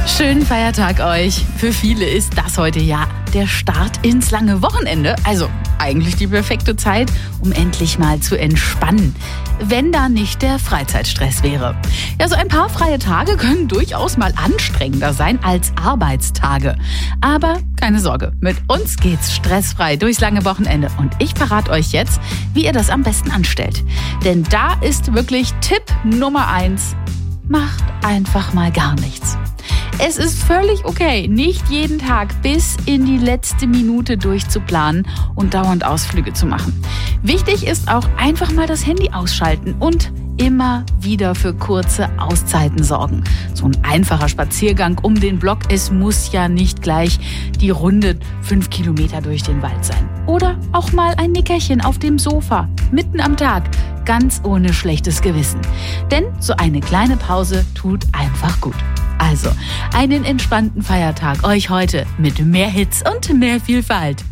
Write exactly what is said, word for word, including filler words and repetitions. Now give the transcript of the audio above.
Schönen Feiertag euch. Für viele ist das heute ja der Start ins lange Wochenende. Also eigentlich die perfekte Zeit, um endlich mal zu entspannen. Wenn da nicht der Freizeitstress wäre. Ja, so ein paar freie Tage können durchaus mal anstrengender sein als Arbeitstage. Aber keine Sorge, mit uns geht's stressfrei durchs lange Wochenende. Und ich verrate euch jetzt, wie ihr das am besten anstellt. Denn da ist wirklich Tipp Nummer eins. Macht einfach mal gar nichts. Es ist völlig okay, nicht jeden Tag bis in die letzte Minute durchzuplanen und dauernd Ausflüge zu machen. Wichtig ist auch einfach mal das Handy ausschalten und immer wieder für kurze Auszeiten sorgen. So ein einfacher Spaziergang um den Block, es muss ja nicht gleich die Runde fünf Kilometer durch den Wald sein. Oder auch mal ein Nickerchen auf dem Sofa, mitten am Tag, ganz ohne schlechtes Gewissen. Denn so eine kleine Pause tut einfach gut. Also, einen entspannten Feiertag euch heute mit mehr Hits und mehr Vielfalt.